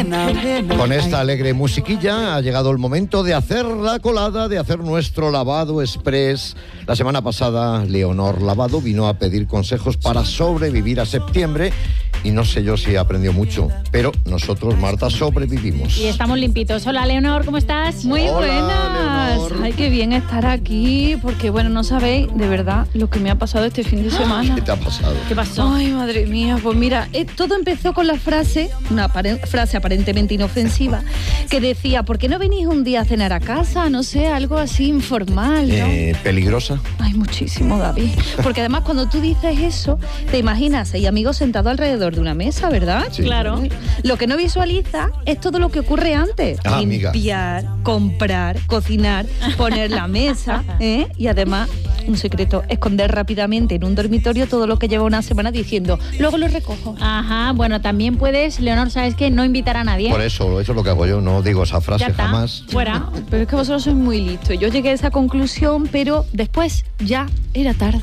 Con esta alegre musiquilla ha llegado el momento de hacer la colada, de hacer nuestro lavado express. La semana pasada, Leonor Lavado vino a pedir consejos para sobrevivir a septiembre y no sé yo si aprendió mucho, pero nosotros, Marta, sobrevivimos. Y estamos limpitos. Hola, Leonor, ¿cómo estás? Muy Hola, buenas. Leonor. Ay, qué bien estar aquí, porque bueno, no sabéis de verdad lo que me ha pasado este fin de semana. ¿Qué te ha pasado? ¿Qué pasó? Ay, madre mía, pues mira, todo empezó con la frase, frase aparentemente inofensiva, que decía, ¿por qué no venís un día a cenar a casa? No sé, algo así informal, ¿no? ¿Peligrosa? Ay, muchísimo, David. Porque además cuando tú dices eso, te imaginas, hay amigos sentados alrededor de una mesa, ¿verdad? Sí. Claro. Lo que no visualiza es todo lo que ocurre antes. Ah, amiga. Limpiar, comprar, cocinar, poner la mesa, ¿eh? Y además, un secreto, esconder rápidamente en un dormitorio todo lo que lleva una semana diciendo, luego lo recojo. Ajá, bueno, también puedes, Leonor, ¿sabes qué? No invitar a nadie. Por eso es lo que hago yo, no digo esa Ya frase está, jamás. fuera. Pero es que vosotros sois muy listos. Yo llegué a esa conclusión, pero después ya era tarde.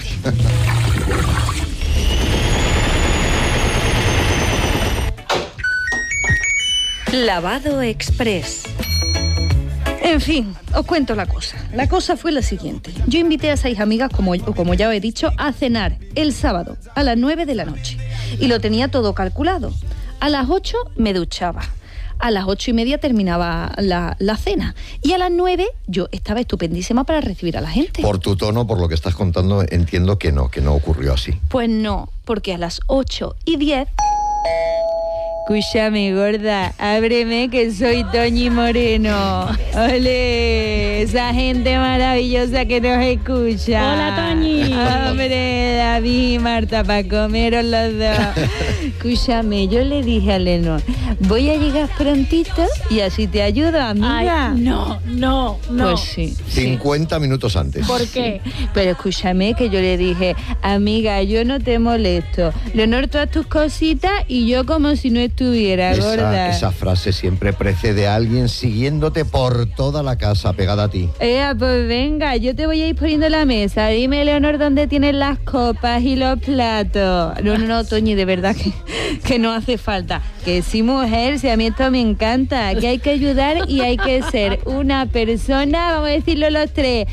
Lavado Express. En fin, os cuento la cosa. La cosa fue la siguiente. Yo invité a 6 amigas, como ya os he dicho, a cenar el sábado a las 9 de la noche. Y lo tenía todo calculado. A las 8 me duchaba. A las 8:30 terminaba la cena. Y a las 9 yo estaba estupendísima para recibir a la gente. Por tu tono, por lo que estás contando, entiendo que no ocurrió así. Pues no, porque a las 8:10... Escúchame, gorda, ábreme que soy Toñi Moreno. ¡Ole! Esa gente maravillosa que nos escucha. Hola, Toñi. Hombre, David y Marta, para comeros los dos. Escúchame, yo le dije a Lenor, voy a llegar prontito y así te ayudo, amiga. Ay, no. Pues sí. 50 minutos antes. ¿Por qué? Pero escúchame que yo le dije, amiga, yo no te molesto. Leonor, todas tus cositas y yo como si no estuviera, gorda. Esa frase siempre precede a alguien siguiéndote por toda la casa, pegada a ti. Pues venga, yo te voy a ir poniendo la mesa. Dime, Leonor, dónde tienes las copas y los platos. No, Toñi, de verdad que no hace falta. Que sí, mujer, si a mí esto me encanta. Que hay que ayudar y hay que ser una persona, vamos a decirlo los tres,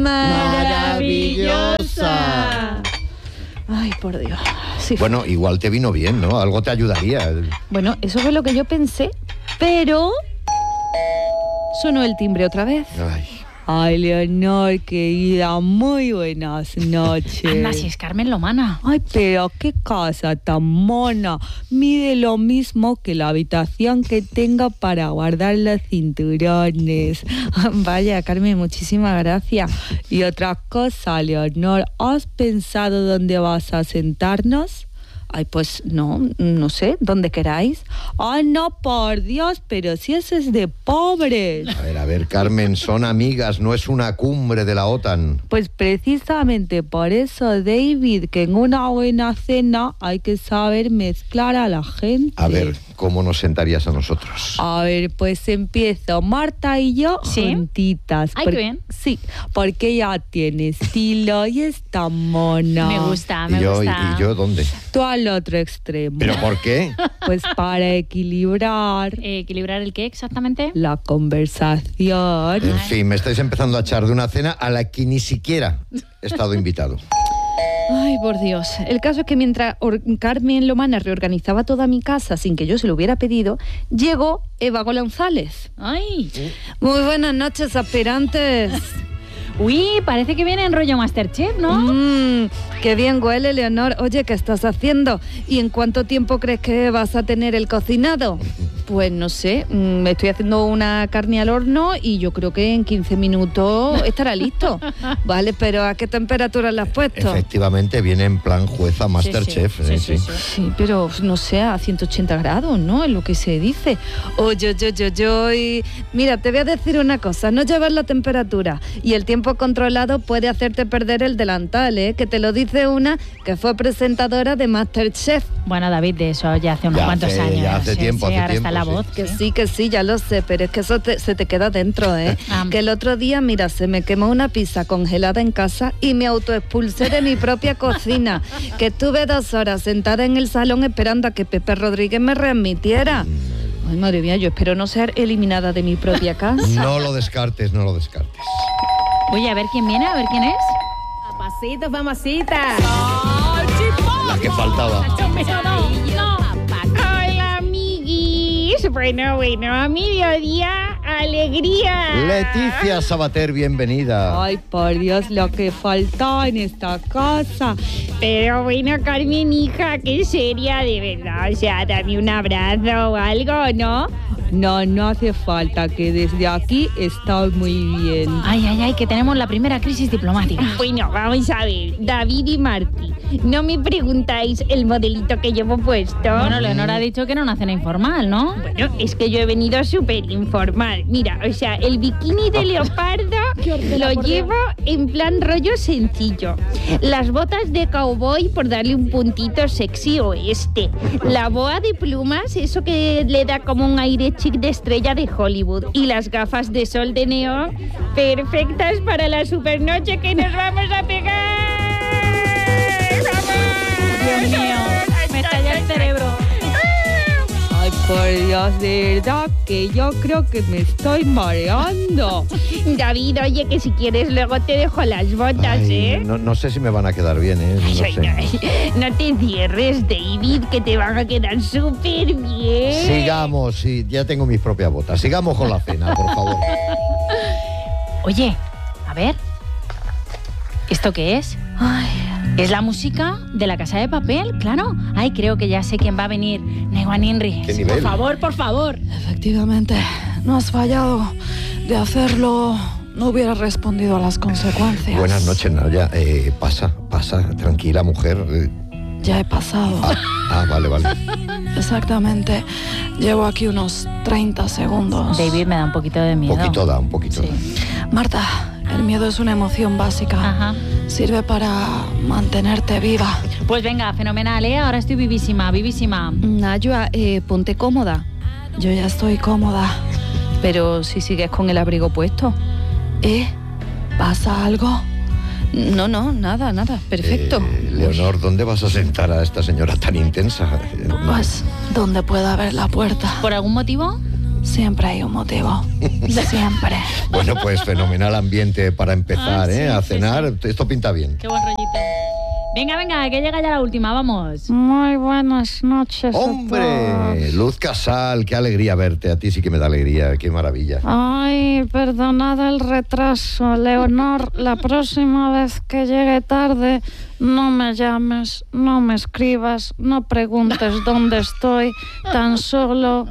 maravillosa. Ay, por Dios. Sí. Bueno, igual te vino bien, ¿no? Algo te ayudaría. Bueno, eso fue lo que yo pensé, pero sonó el timbre otra vez. Ay, Leonor, querida, muy buenas noches. Anda, si es Carmen Lomana. Ay, pero qué casa tan mona. Mide lo mismo que la habitación que tengo para guardar los cinturones. Vaya, Carmen, muchísimas gracias. Y otra cosa, Leonor, ¿has pensado dónde vas a sentarnos? Ay, pues no sé, donde queráis. Ay, no, por Dios, pero si eso es de pobres. A ver, Carmen, son amigas, no es una cumbre de la OTAN. Pues precisamente por eso, David, que en una buena cena hay que saber mezclar a la gente. A ver, ¿cómo nos sentarías a nosotros? A ver, pues empiezo. Marta y yo ¿Sí? juntitas. Ay, qué bien. Sí, porque ella tiene estilo y es tan mona. Me gusta, ¿Y me yo, gusta. ¿Y yo dónde? Tú al otro extremo. ¿Pero por qué? Pues para equilibrar ¿Equilibrar el qué exactamente? la conversación. En fin, me estáis empezando a echar de una cena a la que ni siquiera he estado invitado. Ay, por Dios. El caso es que mientras Carmen Lomana reorganizaba toda mi casa sin que yo se lo hubiera pedido, llegó Eva González. Ay. Muy buenas noches, aspirantes. Uy, parece que viene en rollo Masterchef, ¿no? Qué bien huele, Leonor. Oye, ¿qué estás haciendo? ¿Y en cuánto tiempo crees que vas a tener el cocinado? Pues no sé, me estoy haciendo una carne al horno y yo creo que en 15 minutos estará listo. Vale, pero ¿a qué temperatura la has puesto? Efectivamente, viene en plan jueza Masterchef. Sí. Sí, pero no sé, a 180 grados, ¿no? Es lo que se dice. Oye, mira, te voy a decir una cosa, no llevar la temperatura y el tiempo controlado puede hacerte perder el delantal, ¿eh? Que te lo dice una que fue presentadora de Masterchef. Bueno, David, de eso ya hace unos Ya cuantos hace- años. ya hace Sí, tiempo, sí, hace ahora está tiempo, la sí. voz. Que sí, ya lo sé, pero es que eso se te queda dentro, ¿eh? Que el otro día, mira, se me quemó una pizza congelada en casa y me autoexpulsé de mi propia cocina, que estuve 2 horas sentada en el salón esperando a que Pepe Rodríguez me readmitiera. Ay, madre mía, yo espero no ser eliminada de mi propia casa. No lo descartes, no lo descartes. Oye, a ver quién viene, a ver quién es. Papacitos, mamacitas. La que faltaba. Hola, amiguis. Bueno, a mediodía, alegría. Leticia Sabater, bienvenida. Ay, por Dios, lo que faltaba en esta casa. Pero bueno, Carmen, hija, qué seria, de verdad. O sea, dame un abrazo o algo, ¿no? No hace falta, que desde aquí estoy muy bien. Ay, que tenemos la primera crisis diplomática. Bueno, vamos a ver, David y Martí, no me preguntáis el modelito que llevo puesto. Bueno, Leonor ha dicho que era una cena informal, ¿no? Bueno, es que yo he venido súper informal. Mira, o sea, el bikini de leopardo lo llevo en plan rollo sencillo. Las botas de cowboy por darle un puntito sexy oeste. La boa de plumas, eso que le da como un aire chic de estrella de Hollywood. Y las gafas de sol de neón, perfectas para la supernoche que nos vamos a pegar. Dios mío, me estalla el cerebro. Ay, por Dios, de verdad que yo creo que me estoy mareando. David, oye, que si quieres luego te dejo las botas, Ay, no sé si me van a quedar bien, no sé. No te cierres, David, que te van a quedar súper bien. Sigamos, sí, ya tengo mis propias botas. Sigamos con la cena, por favor. Oye, a ver. ¿Esto qué es? Ay, es la música de La Casa de Papel, claro. Ay, creo que ya sé quién va a venir. Neguan Inri. ¿Qué nivel? Por favor. Efectivamente, no has fallado. De hacerlo, no hubiera respondido a las consecuencias. Buenas noches, Naya. Pasa, tranquila, mujer. Ya he pasado. Vale. Exactamente. Llevo aquí unos 30 segundos. David, me da un poquito de miedo. Un poquito Sí. da. Marta, el miedo es una emoción básica. Ajá. Sirve para mantenerte viva. Pues venga, fenomenal, ¿eh? Ahora estoy vivísima. Nayua, ponte cómoda. Yo ya estoy cómoda. Pero si sigues con el abrigo puesto. ¿Pasa algo? No, nada, perfecto. Leonor, ¿dónde vas a sentar a esta señora tan intensa? Pues, donde pueda ver la puerta. ¿Por algún motivo? Siempre hay un motivo. Siempre. Bueno, pues fenomenal ambiente para empezar, a cenar. Sí. Esto pinta bien. Qué buen rollito. Venga, que llega ya la última, vamos. Muy buenas noches. ¡Hombre! Luz Casal, qué alegría verte. A ti sí que me da alegría, qué maravilla. Ay, perdonad el retraso, Leonor. La próxima vez que llegue tarde, no me llames, no me escribas, no preguntes dónde estoy, tan solo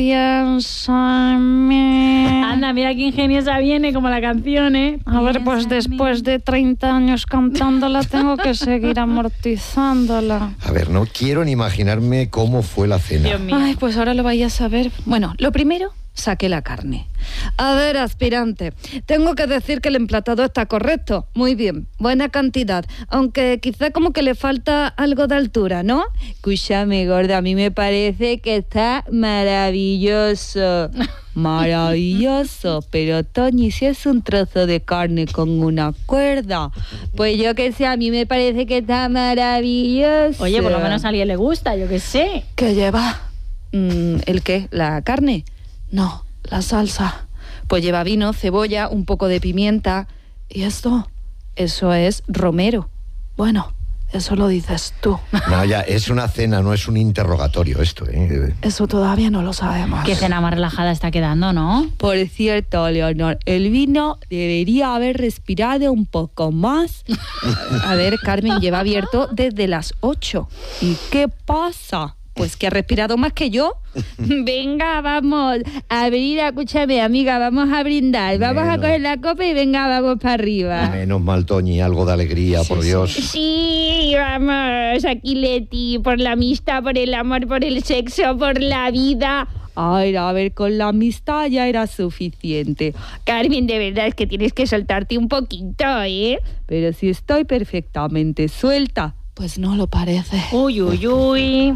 piensa en mí. Anda, mira qué ingeniosa viene, como la canción, ¿eh? A ver, pues después de 30 años cantándola, tengo que seguir amortizándola. A ver, no quiero ni imaginarme cómo fue la cena. Dios mío. Ay, pues ahora lo vais a saber. Bueno, lo primero, saqué la carne. A ver, aspirante, tengo que decir que el emplatado está correcto. Muy bien, buena cantidad. Aunque quizá como que le falta algo de altura, ¿no? Escúchame, gorda, a mí me parece que está maravilloso. Maravilloso. Pero, Toñi, si es un trozo de carne con una cuerda, pues yo qué sé, a mí me parece que está maravilloso. Oye, por lo menos a alguien le gusta, yo qué sé. ¿Qué lleva? ¿El qué? ¿La carne? No, la salsa. Pues lleva vino, cebolla, un poco de pimienta. ¿Y esto? Eso es romero. Bueno, eso lo dices tú. No, ya, es una cena, no es un interrogatorio esto, Eso todavía no lo sabemos. Qué cena más relajada está quedando, ¿no? Por cierto, Leonor, el vino debería haber respirado un poco más. A ver, Carmen, lleva abierto desde las 8. ¿Y qué pasa? Pues que ha respirado más que yo. Venga, vamos a abrir, escúchame, amiga, vamos a brindar, vamos a coger la copa y venga, vamos para arriba. Menos mal, Toñi, algo de alegría, por Dios. Sí, vamos, aquí Leti, por la amistad, por el amor, por el sexo, por la vida. Ay, a ver, con la amistad ya era suficiente. Carmen, de verdad es que tienes que soltarte un poquito, ¿eh? Pero si estoy perfectamente suelta. Pues no lo parece. Uy.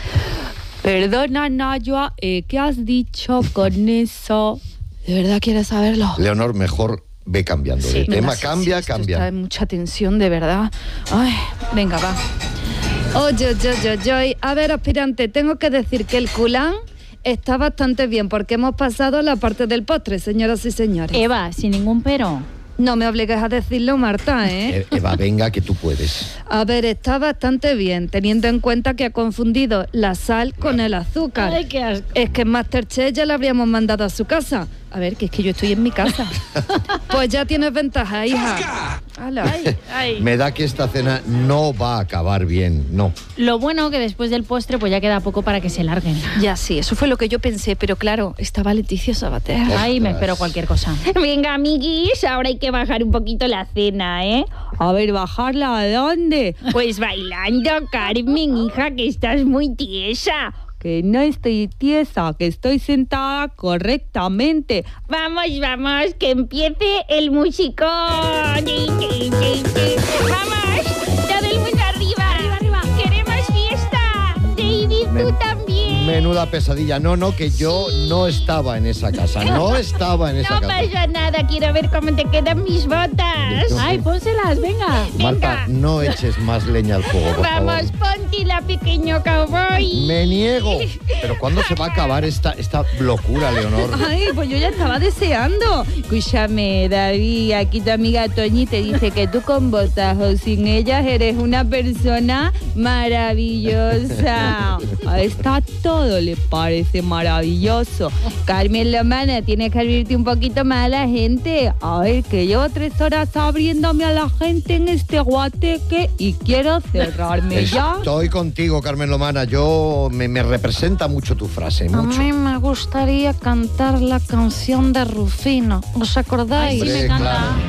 Perdona, Nayua, ¿qué has dicho con eso? ¿De verdad quieres saberlo? Leonor, mejor ve cambiando de tema. Cambia. Esto está en mucha tensión, de verdad. Ay, venga, va. Oye. A ver, aspirante, tengo que decir que el culán está bastante bien porque hemos pasado a la parte del postre, señoras y señores. Eva, sin ningún pero. No me obligues a decirlo, Marta, ¿eh? Eva, venga, que tú puedes. A ver, está bastante bien, teniendo en cuenta que ha confundido la sal con el azúcar. Ay, qué asco. Es que en Masterchef ya la habríamos mandado a su casa. A ver, que es que yo estoy en mi casa. Pues ya tienes ventaja, hija. ¡Hala! Ay. Me da que esta cena no va a acabar bien, no. Lo bueno que después del postre pues ya queda poco para que se larguen. Ya sí, eso fue lo que yo pensé, pero claro, estaba Leticia Sabater. Ay, me espero cualquier cosa. Venga, amiguis, ahora hay que bajar un poquito la cena, ¿eh? A ver, ¿bajarla a dónde? Pues bailando, Carmen, hija, que estás muy tiesa. Que no estoy tiesa, que estoy sentada correctamente. Vamos, vamos, que empiece el musicón. Vamos, todo el mundo arriba. Arriba. Queremos fiesta. David, tú también. Menuda pesadilla. No, que yo no estaba en esa casa. No estaba en esa No casa. pasa nada, quiero ver cómo te quedan mis botas. Ay, pónselas, venga. Marta, no eches más leña al fuego, por Vamos, favor. póntela, pequeño cowboy. Me niego. Pero ¿cuándo se va a acabar esta locura, Leonor? Ay, pues yo ya estaba deseando. Escúchame, David, aquí tu amiga Toñi te dice que tú con botas o sin ellas eres una persona maravillosa. A esta todo le parece maravilloso. Carmen Lomana, tienes que abrirte un poquito más a la gente. A ver, que llevo 3 horas abriéndome a la gente en este guateque y quiero cerrarme ya. Estoy contigo, Carmen Lomana. Yo me representa mucho tu frase, A mucho. mí me gustaría cantar la canción de Rufino. ¿Os acordáis? Ay, sí, me Hombre, encanta. claro.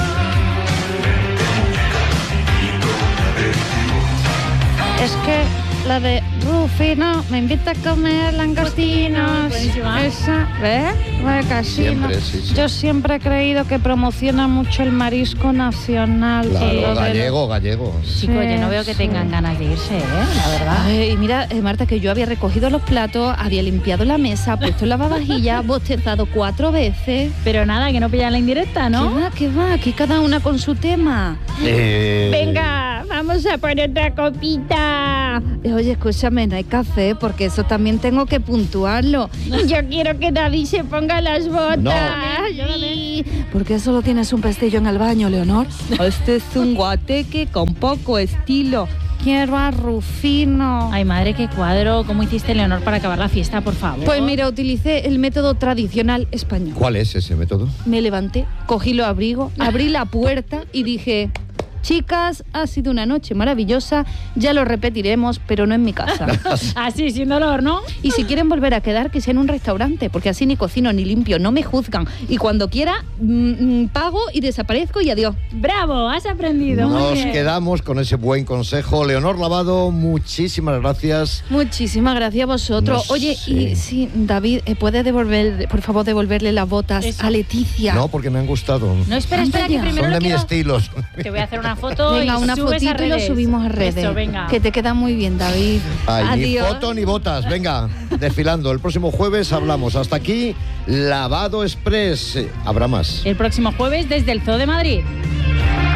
Es que la de Rufino me invita a comer langostinos. Buenísima. Esa, ¿ves? Casino. Siempre, sí. Yo siempre he creído que promociona mucho el marisco nacional. Claro, Lo de- gallego. Chicos, yo no veo que Sí. tengan ganas de irse, la verdad. Ay, mira, Marta, que yo había recogido los platos, había limpiado la mesa, puesto el lavavajillas, bostezado 4 veces. Pero nada, que no pillan la indirecta, ¿no? ¿Qué va? Aquí cada una con su tema. Venga, vamos a por otra copita. Oye, escúchame, no hay café, porque eso también tengo que puntuarlo. Yo quiero que David se ponga las botas. No. Sí. ¿Por qué solo tienes un pestillo en el baño, Leonor? Este es un guateque con poco estilo. Quiero a Rufino. Ay, madre, qué cuadro. ¿Cómo hiciste, Leonor, para acabar la fiesta, por favor? Pues mira, utilicé el método tradicional español. ¿Cuál es ese método? Me levanté, cogí los abrigos, abrí la puerta y dije... Chicas, ha sido una noche maravillosa, ya lo repetiremos, pero no en mi casa. Así, sin dolor, ¿no? Y si quieren volver a quedar, que sea en un restaurante, porque así ni cocino ni limpio, no me juzgan. Y cuando quiera, pago y desaparezco y adiós. ¡Bravo! Has aprendido. Muy Nos bien. quedamos con ese buen consejo. Leonor Lavado, muchísimas gracias. Muchísimas gracias a vosotros. No Oye, sé. y sí, David, ¿puedes por favor devolverle las botas Eso. a Leticia? No, porque me han gustado. No, espera, Anda que ya. primero Son lo de mi quiero... estilo. Te voy a hacer una foto Venga, y una subes a fotito y lo redes. subimos a redes. Eso, venga. Que te queda muy bien, David. Ay, ni Adiós. foto ni botas. Venga, desfilando. El próximo jueves hablamos. Hasta aquí, Lavado Express. Habrá más. El próximo jueves desde el Zoo de Madrid.